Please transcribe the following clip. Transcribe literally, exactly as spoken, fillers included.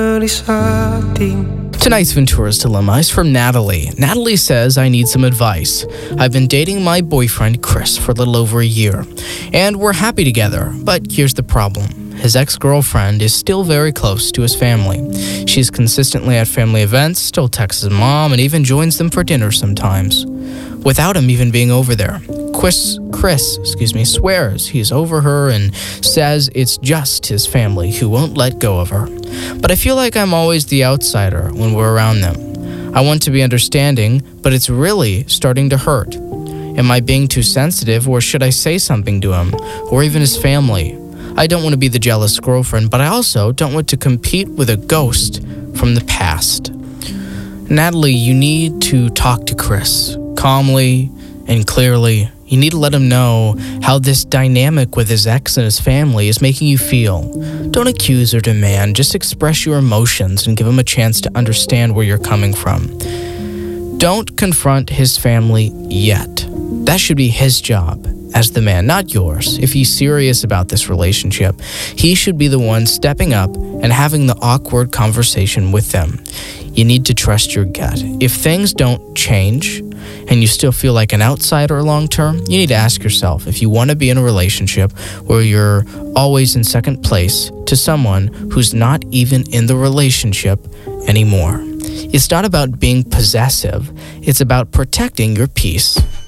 Tonight's Ventura's Dilemma is from Natalie. Natalie says, I need some advice. I've been dating my boyfriend, Chris, for a little over a year, and we're happy together, but here's the problem. His ex-girlfriend is still very close to his family. She's consistently at family events, still texts his mom, and even joins them for dinner sometimes, without him even being over there. Chris, Chris, excuse me, swears he's over her and says it's just his family who won't let go of her. But I feel like I'm always the outsider when we're around them. I want to be understanding, but it's really starting to hurt. Am I being too sensitive, or should I say something to him, or even his family? I don't want to be the jealous girlfriend, but I also don't want to compete with a ghost from the past. Natalie, you need to talk to Chris calmly and clearly. You need to let him know how this dynamic with his ex and his family is making you feel. Don't accuse or demand, just express your emotions and give him a chance to understand where you're coming from. Don't confront his family yet. That should be his job as the man, not yours. If he's serious about this relationship, he should be the one stepping up and having the awkward conversation with them. You need to trust your gut. If things don't change and you still feel like an outsider long term, you need to ask yourself if you want to be in a relationship where you're always in second place to someone who's not even in the relationship anymore. It's not about being possessive. It's about protecting your peace.